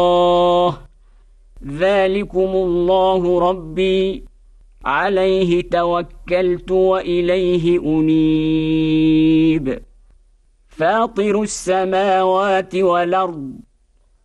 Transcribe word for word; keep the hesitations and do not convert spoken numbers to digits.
الله ذلكم الله ربي عليه توكلت وإليه أنيب فاطر السماوات والأرض